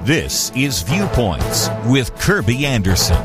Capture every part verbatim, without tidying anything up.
This is Viewpoints with Kirby Anderson.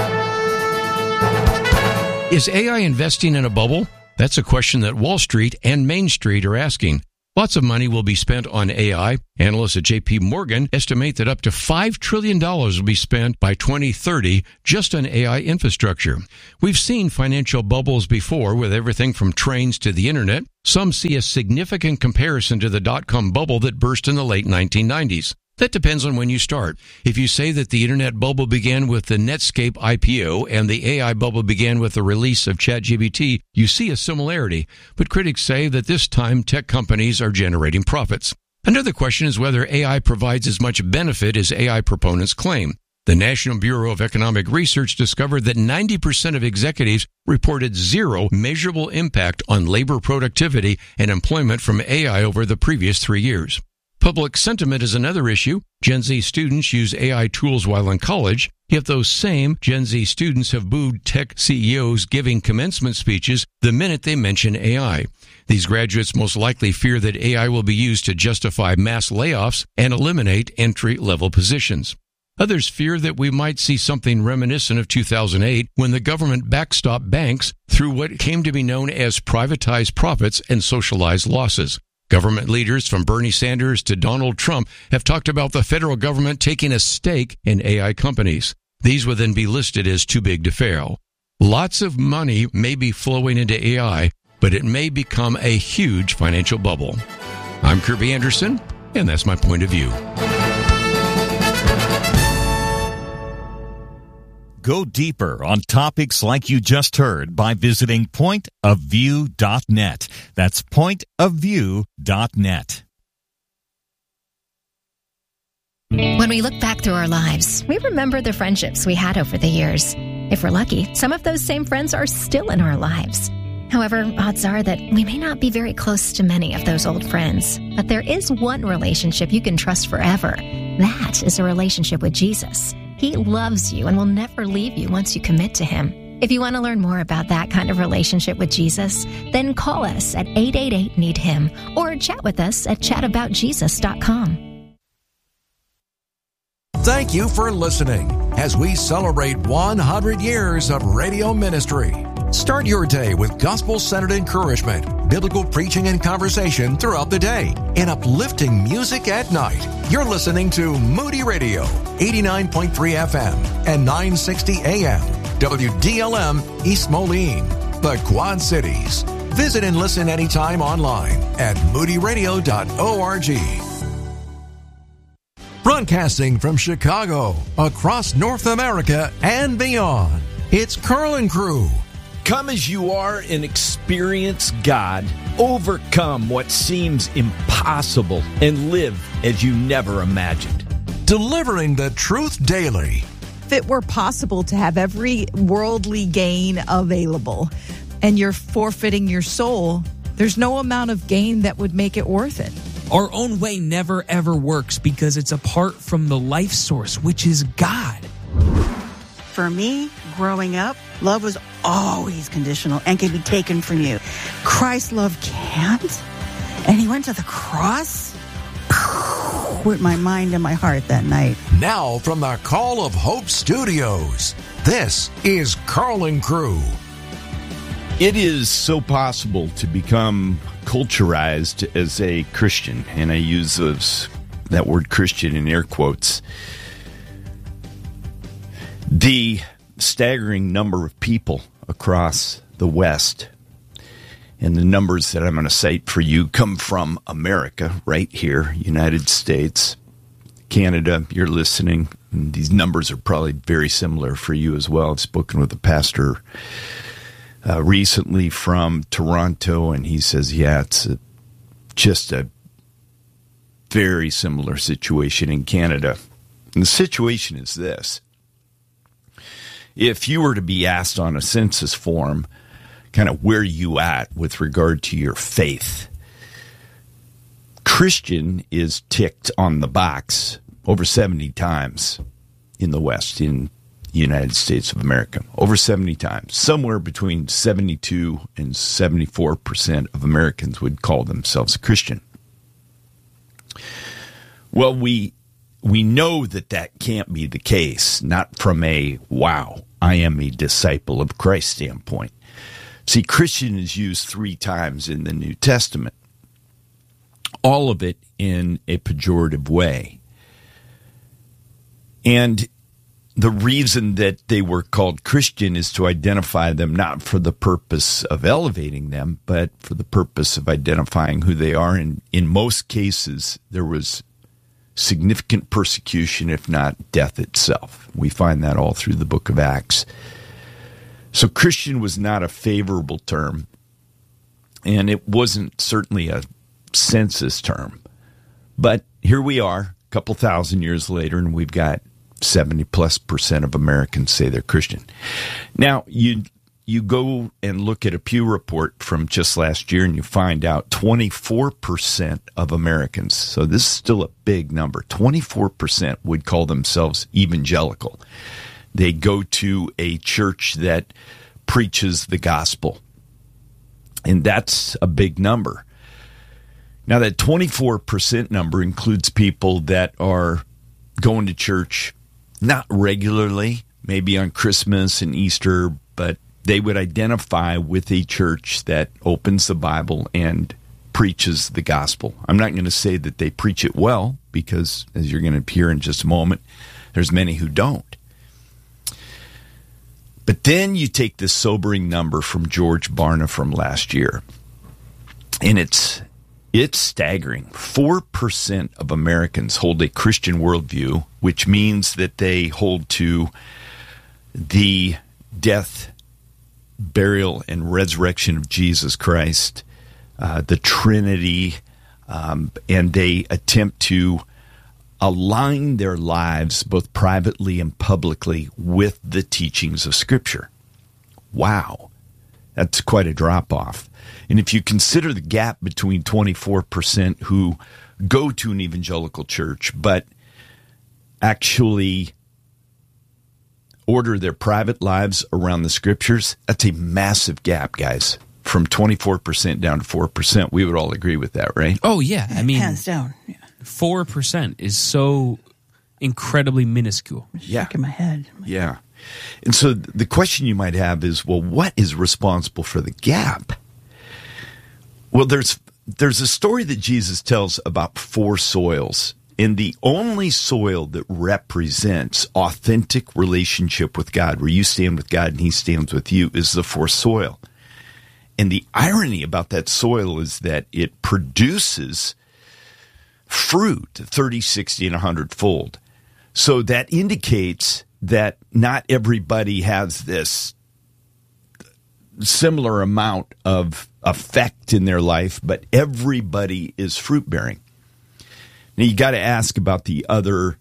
Is A I investing in a bubble? That's a question that Wall Street and Main Street are asking. Lots of money will be spent on A I. Analysts at J P Morgan estimate that up to five trillion dollars will be spent by twenty thirty just on A I infrastructure. We've seen financial bubbles before with everything from trains to the internet. Some see a significant comparison to the dot-com bubble that burst in the late nineteen nineties. That depends on when you start. If you say that the internet bubble began with the Netscape I P O and the A I bubble began with the release of ChatGPT, you see a similarity. But critics say that this time tech companies are generating profits. Another question is whether A I provides as much benefit as A I proponents claim. The National Bureau of Economic Research discovered that ninety percent of executives reported zero measurable impact on labor productivity and employment from A I over the previous three years. Public sentiment is another issue. Gen Z students use A I tools while in college, yet those same Gen Z students have booed tech C E Os giving commencement speeches the minute they mention A I. These graduates most likely fear that A I will be used to justify mass layoffs and eliminate entry-level positions. Others fear that we might see something reminiscent of two thousand eight when the government backstopped banks through what came to be known as privatized profits and socialized losses. Government leaders from Bernie Sanders to Donald Trump have talked about the federal government taking a stake in A I companies. These would then be listed as too big to fail. Lots of money may be flowing into A I, but it may become a huge financial bubble. I'm Kirby Anderson, and that's my point of view. Go deeper on topics like you just heard by visiting point of view dot net. That's point of view dot net. When we look back through our lives, we remember the friendships we had over the years. If we're lucky, some of those same friends are still in our lives. However, odds are that we may not be very close to many of those old friends. But there is one relationship you can trust forever. That is a relationship with Jesus. He loves you and will never leave you once you commit to Him. If you want to learn more about that kind of relationship with Jesus, then call us at eight eight eight, need him or chat with us at chat about jesus dot com. Thank you for listening as we celebrate one hundred years of radio ministry. Start your day with gospel-centered encouragement, biblical preaching and conversation throughout the day, and uplifting music at night. You're listening to Moody Radio, eighty-nine point three F M and nine sixty A M, W D L M East Moline, the Quad Cities. Visit and listen anytime online at moody radio dot org. Broadcasting from Chicago, across North America and beyond, it's Carl and Crew. Come as you are and experience God. Overcome what seems impossible and live as you never imagined. Delivering the truth daily. If it were possible to have every worldly gain available and you're forfeiting your soul, there's no amount of gain that would make it worth it. Our own way never ever works because it's apart from the life source, which is God. For me, growing up, love was always conditional and can be taken from you. Christ's love can't. And He went to the cross with my mind and my heart that night. Now from the Call of Hope Studios, this is Carl and Crew. It is so possible to become culturized as a Christian, and I use those that word Christian in air quotes. The staggering number of people across the West, and the numbers that I'm going to cite for you come from America, right here, United States, Canada, you're listening. And these numbers are probably very similar for you as well. I've spoken with a pastor uh, recently from Toronto, and he says, yeah, it's a, just a very similar situation in Canada. And the situation is this. If you were to be asked on a census form, kind of where you at with regard to your faith, Christian is ticked on the box over seventy times in the West, in the United States of America. Over seventy times. Somewhere between seventy-two and seventy-four percent of Americans would call themselves a Christian. Well, we we know that that can't be the case, not from a, wow, I am a disciple of Christ standpoint. See, Christian is used three times in the New Testament, all of it in a pejorative way. And the reason that they were called Christian is to identify them not for the purpose of elevating them, but for the purpose of identifying who they are. And in most cases, there was significant persecution, if not death itself. We find that all through the book of Acts. So Christian was not a favorable term, and it wasn't certainly a census term. But here we are, a couple thousand years later, and we've got seventy plus percent of Americans say they're Christian. Now, you you go and look at a Pew report from just last year, and you find out twenty-four percent of Americans, so this is still a big number, twenty-four percent would call themselves evangelical. They go to a church that preaches the gospel, and that's a big number. Now, that twenty-four percent number includes people that are going to church not regularly, maybe on Christmas and Easter, but they would identify with a church that opens the Bible and preaches the gospel. I'm not going to say that they preach it well, because as you're going to hear in just a moment, there's many who don't. But then you take this sobering number from George Barna from last year, and it's It's staggering. four percent of Americans hold a Christian worldview, which means that they hold to the death, burial, and resurrection of Jesus Christ, uh, the Trinity, um, and they attempt to align their lives, both privately and publicly, with the teachings of Scripture. Wow, that's quite a drop-off. And if you consider the gap between twenty-four percent who go to an evangelical church but actually order their private lives around the Scriptures, that's a massive gap, guys. From twenty-four percent down to four percent. We would all agree with that, right? Oh, yeah. I mean, hands down. Yeah. four percent is so incredibly minuscule. I'm shaking my head. Yeah. And so the question you might have is, well, what is responsible for the gap? Well, there's there's a story that Jesus tells about four soils, and the only soil that represents authentic relationship with God, where you stand with God and He stands with you, is the fourth soil. And the irony about that soil is that it produces fruit, thirty, sixty, and one hundred fold. So that indicates that not everybody has this similar amount of effect in their life, but everybody is fruit-bearing. Now, you got to ask about the other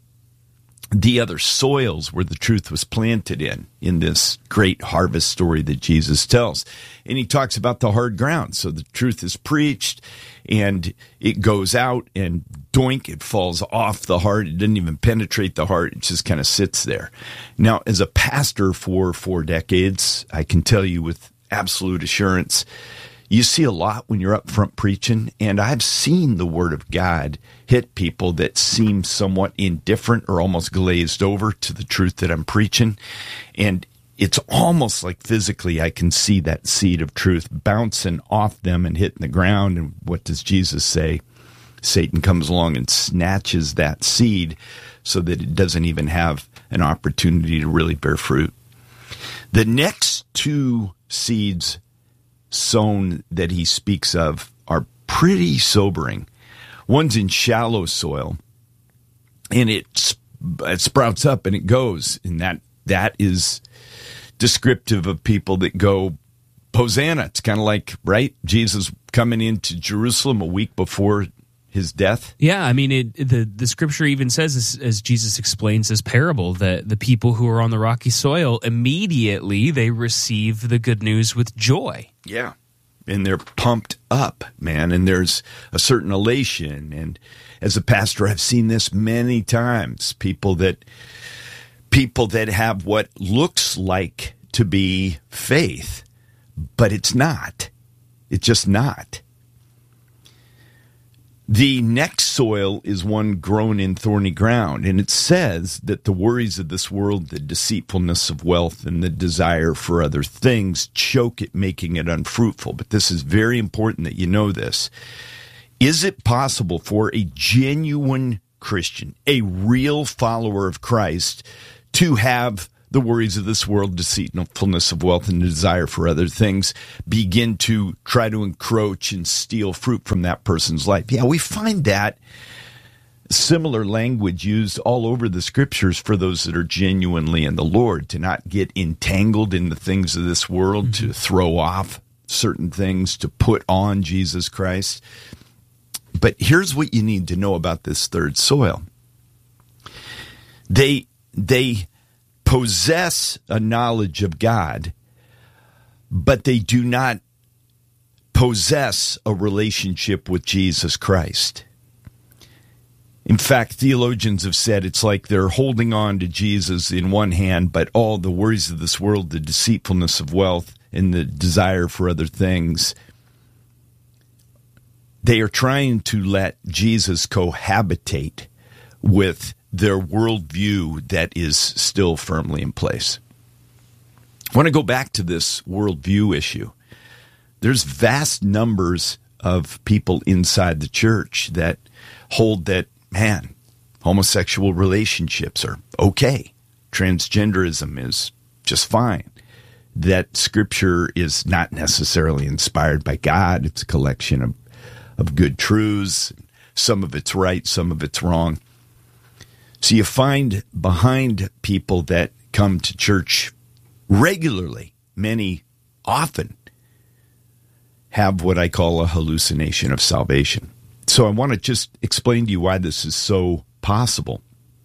the other soils where the truth was planted in, in this great harvest story that Jesus tells. And He talks about the hard ground. So the truth is preached, and it goes out, and doink, it falls off the heart. It didn't even penetrate the heart. It just kind of sits there. Now, as a pastor for four decades, I can tell you with absolute assurance, you see a lot when you're up front preaching, and I've seen the Word of God hit people that seem somewhat indifferent or almost glazed over to the truth that I'm preaching. And it's almost like physically I can see that seed of truth bouncing off them and hitting the ground. And what does Jesus say? Satan comes along and snatches that seed so that it doesn't even have an opportunity to really bear fruit. The next two seeds sown that He speaks of are pretty sobering. One's in shallow soil, and it, it sprouts up and it goes, and that that is descriptive of people that go, Hosanna. It's kind of like, right, Jesus coming into Jerusalem a week before His death. Yeah, I mean, it, the the Scripture even says, as, as Jesus explains this parable, that the people who are on the rocky soil, immediately they receive the good news with joy. Yeah. And they're pumped up, man, and there's a certain elation. And as a pastor, I've seen this many times. People that people that have what looks like to be faith, but it's not. It's just not. The next soil is one grown in thorny ground, and it says that the worries of this world, the deceitfulness of wealth, and the desire for other things choke it, making it unfruitful. But this is very important that you know this. Is it possible for a genuine Christian, a real follower of Christ, to have the worries of this world, deceitfulness of wealth, and the desire for other things begin to try to encroach and steal fruit from that person's life? Yeah, we find that similar language used all over the scriptures for those that are genuinely in the Lord, to not get entangled in the things of this world, mm-hmm. to throw off certain things, to put on Jesus Christ. But here's what you need to know about this third soil. They, they, possess a knowledge of God, but they do not possess a relationship with Jesus Christ. In fact, theologians have said it's like they're holding on to Jesus in one hand, but all the worries of this world, the deceitfulness of wealth, and the desire for other things, they are trying to let Jesus cohabitate with their worldview that is still firmly in place. I want to go back to this worldview issue. There's vast numbers of people inside the church that hold that, man, homosexual relationships are okay. Transgenderism is just fine. That scripture is not necessarily inspired by God. It's a collection of, of good truths. Some of it's right, some of it's wrong. So you find behind people that come to church regularly, many often have what I call a hallucination of salvation. So I want to just explain to you why this is so possible.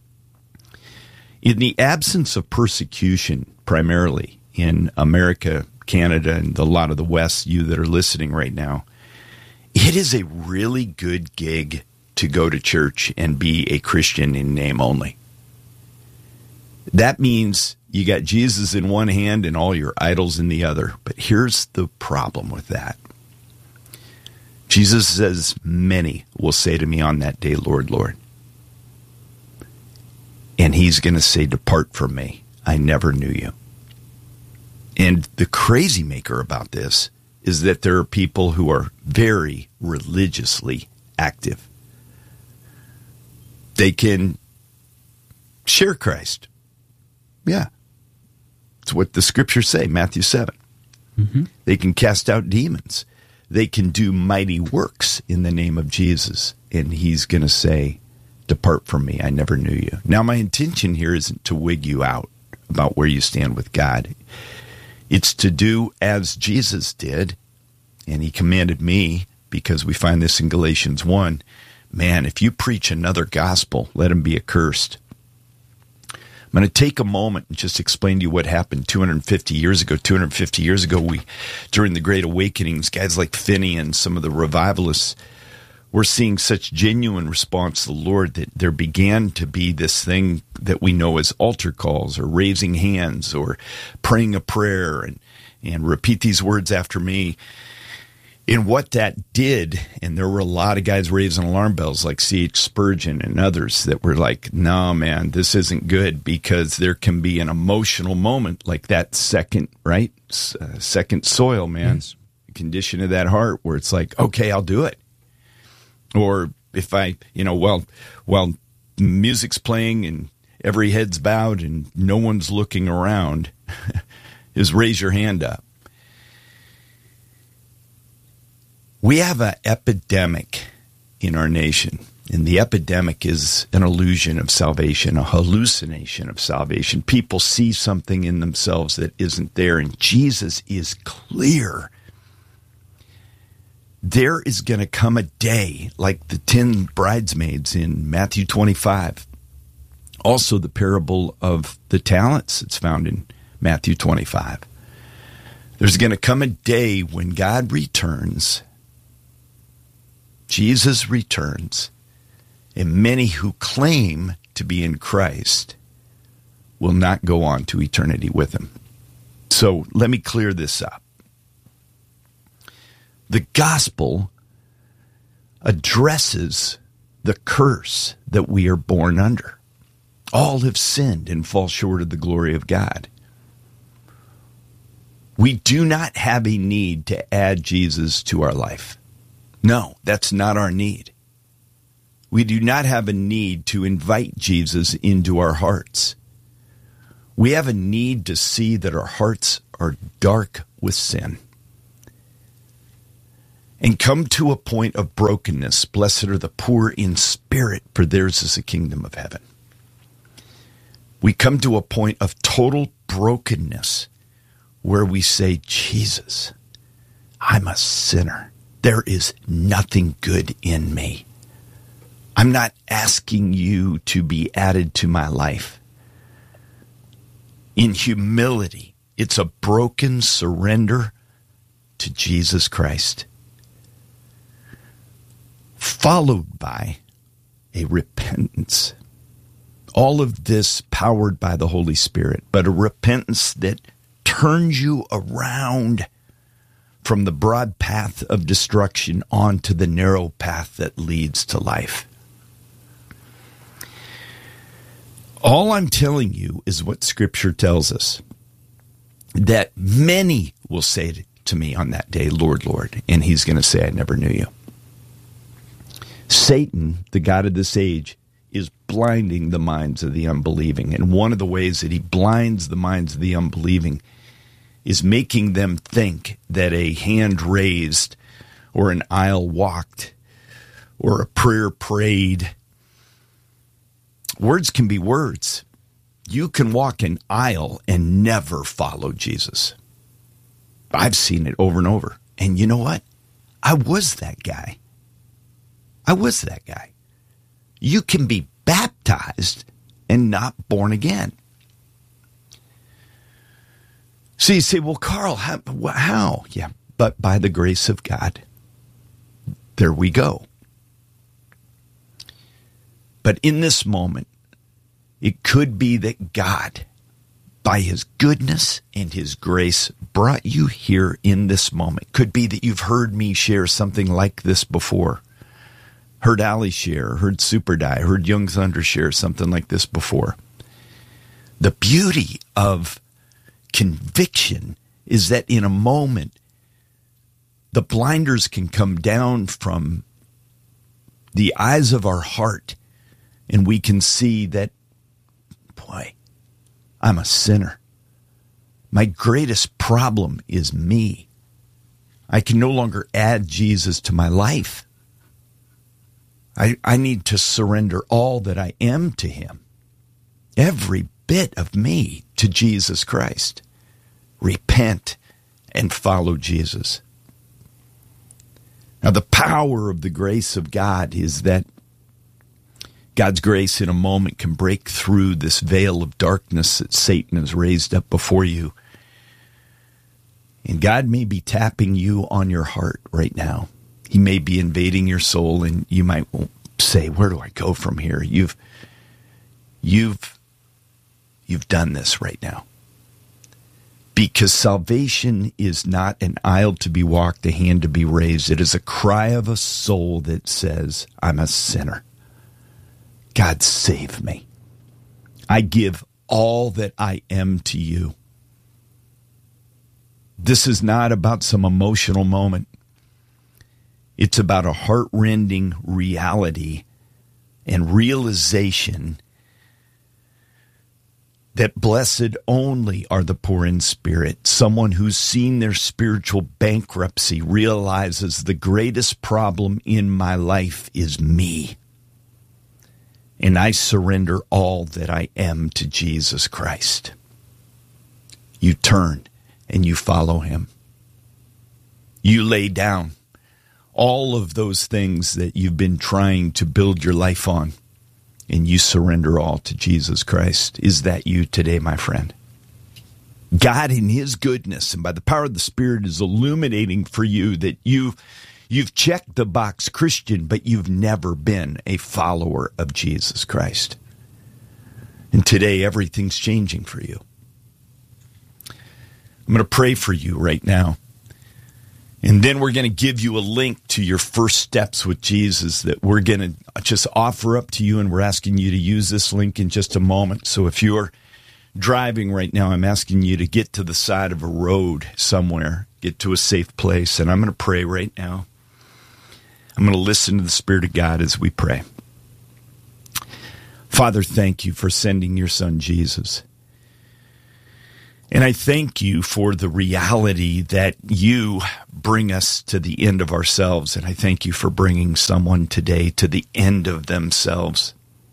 In the absence of persecution, primarily in America, Canada, and a lot of the West, you that are listening right now, it is a really good gig to go to church and be a Christian in name only. That means you got Jesus in one hand and all your idols in the other. But here's the problem with that. Jesus says, many will say to me on that day, Lord, Lord. And he's going to say, depart from me. I never knew you. And the crazy maker about this is that there are people who are very religiously active. They can share Christ. Yeah. It's what the scriptures say, Matthew seven. Mm-hmm. They can cast out demons. They can do mighty works in the name of Jesus. And he's going to say, depart from me, I never knew you. Now, my intention here isn't to wig you out about where you stand with God. It's to do as Jesus did, and he commanded me, because we find this in Galatians one, man, if you preach another gospel, let him be accursed. I'm going to take a moment and just explain to you what happened two hundred fifty years ago. two hundred fifty years ago, we, during the Great Awakenings, guys like Finney and some of the revivalists were seeing such genuine response to the Lord that there began to be this thing that we know as altar calls, or raising hands, or praying a prayer, and, and repeat these words after me. And what that did, and there were a lot of guys raising alarm bells like C H Spurgeon and others that were like, no, man, this isn't good, because there can be an emotional moment like that second, right? Uh, second soil, man. Yes. The condition of that heart where it's like, okay, I'll do it. Or if I, you know, well, while music's playing and every head's bowed and no one's looking around, is raise your hand up. We have an epidemic in our nation, and the epidemic is an illusion of salvation, a hallucination of salvation. People see something in themselves that isn't there, and Jesus is clear. There is going to come a day like the ten bridesmaids in Matthew twenty-five. Also the parable of the talents that's found in Matthew twenty-five. There's going to come a day when God returns, Jesus returns, and many who claim to be in Christ will not go on to eternity with him. So let me clear this up. The gospel addresses the curse that we are born under. All have sinned and fall short of the glory of God. We do not have a need to add Jesus to our life. No, that's not our need. We do not have a need to invite Jesus into our hearts. We have a need to see that our hearts are dark with sin and come to a point of brokenness. Blessed are the poor in spirit, for theirs is the kingdom of heaven. We come to a point of total brokenness where we say, Jesus, I'm a sinner. There is nothing good in me. I'm not asking you to be added to my life. In humility, it's a broken surrender to Jesus Christ, followed by a repentance. All of this powered by the Holy Spirit, but a repentance that turns you around from the broad path of destruction onto the narrow path that leads to life. All I'm telling you is what Scripture tells us, that many will say to me on that day, Lord, Lord, and he's going to say, I never knew you. Satan, the god of this age, is blinding the minds of the unbelieving. And one of the ways that he blinds the minds of the unbelieving is making them think that a hand raised or an aisle walked or a prayer prayed. Words can be words. You can walk an aisle and never follow Jesus. I've seen it over and over. And you know what? I was that guy. I was that guy. You can be baptized and not born again. So you say, well, Carl, how? how? Yeah, but by the grace of God. There we go. But in this moment, it could be that God, by his goodness and his grace, brought you here in this moment. Could be that you've heard me share something like this before. Heard Ali share, heard Super Die, heard Young Thunder share something like this before. The beauty of conviction is that in a moment, the blinders can come down from the eyes of our heart, and we can see that, boy, I'm a sinner. My greatest problem is me. I can no longer add Jesus to my life. I, I need to surrender all that I am to him. Every bit of me to Jesus Christ. Repent and follow Jesus. Now, the power of the grace of God is that God's grace in a moment can break through this veil of darkness that Satan has raised up before you. And God may be tapping you on your heart right now. He may be invading your soul, and you might say, where do I go from here? You've, you've, you've done this right now. Because salvation is not an aisle to be walked, a hand to be raised. It is a cry of a soul that says, I'm a sinner. God, save me. I give all that I am to you. This is not about some emotional moment. It's about a heart-rending reality and realization that blessed only are the poor in spirit. Someone who's seen their spiritual bankruptcy realizes the greatest problem in my life is me. And I surrender all that I am to Jesus Christ. You turn and you follow him. You lay down all of those things that you've been trying to build your life on, and you surrender all to Jesus Christ. Is that you today, my friend? God in his goodness and by the power of the Spirit is illuminating for you that you've, you've checked the box Christian, but you've never been a follower of Jesus Christ. And today, everything's changing for you. I'm going to pray for you right now. And then we're going to give you a link to your first steps with Jesus that we're going to just offer up to you, and we're asking you to use this link in just a moment. So if you're driving right now, I'm asking you to get to the side of a road somewhere, get to a safe place, and I'm going to pray right now. I'm going to listen to the Spirit of God as we pray. Father, thank you for sending your son, Jesus. And I thank you for the reality that you bring us to the end of ourselves. And I thank you for bringing someone today to the end of themselves.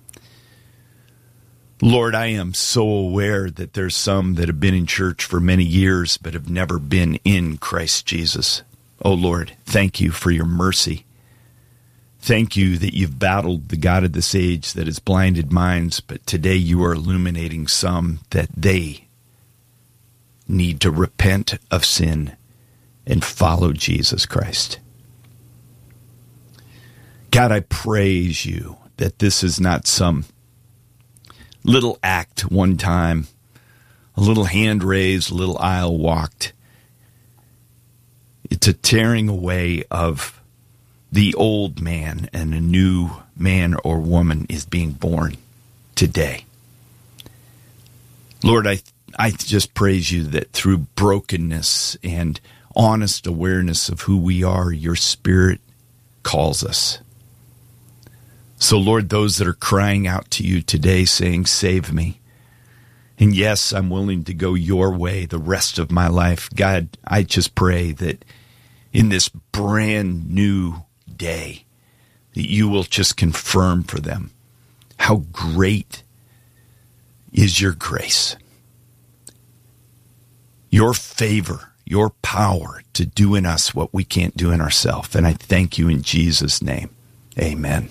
Lord, I am so aware that there's some that have been in church for many years but have never been in Christ Jesus. Oh, Lord, thank you for your mercy. Thank you that you've battled the god of this age that has blinded minds, but today you are illuminating some that they need to repent of sin and follow Jesus Christ. God, I praise you that this is not some little act one time, a little hand raised, a little aisle walked. It's a tearing away of the old man, and a new man or woman is being born today. Lord, I I just praise you that through brokenness and honest awareness of who we are, your Spirit calls us. So, Lord, those that are crying out to you today saying, save me. And yes, I'm willing to go your way the rest of my life. God, I just pray that in this brand new day, that you will just confirm for them how great is your grace, your favor, your power to do in us what we can't do in ourselves. And I thank you in Jesus' name. Amen.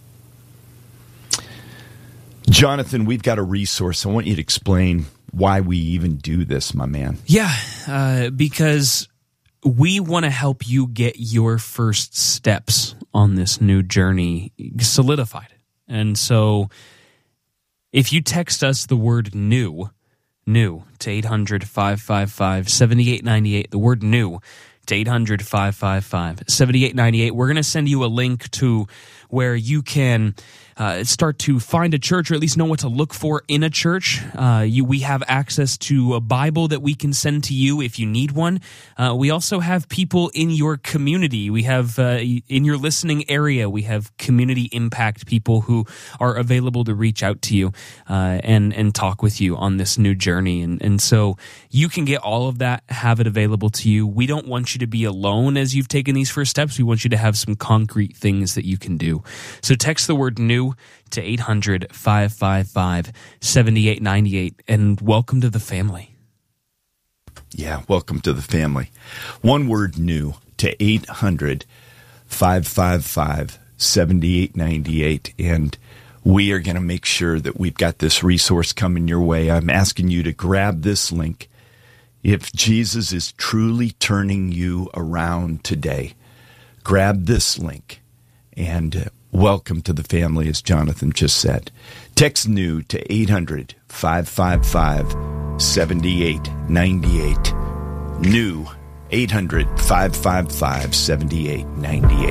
Jonathan, we've got a resource. I want you to explain why we even do this, my man. Yeah, uh, because we want to help you get your first steps on this new journey solidified. And so if you text us the word new, new to eight hundred, five five five, seven eight nine eight, the word new to eight hundred, five five five, seven eight nine eight, we're going to send you a link to where you can uh, start to find a church, or at least know what to look for in a church. Uh, you, we have access to a Bible that we can send to you if you need one. Uh, we also have people in your community. We have, uh, in your listening area, we have community impact people who are available to reach out to you uh, and, and talk with you on this new journey. And, and so you can get all of that, have it available to you. We don't want you to be alone as you've taken these first steps. We want you to have some concrete things that you can do. So text the word new to eight hundred, five five five, seven eight nine eight, and welcome to the family. Yeah, welcome to the family. One word, new, to eight hundred, five five five, seven eight nine eight, and we are going to make sure that we've got this resource coming your way. I'm asking you to grab this link. If Jesus is truly turning you around today, grab this link and welcome to the family, as Jonathan just said. Text new to eight hundred, five five five, seven eight nine eight. New, eight hundred, five five five, seven eight nine eight.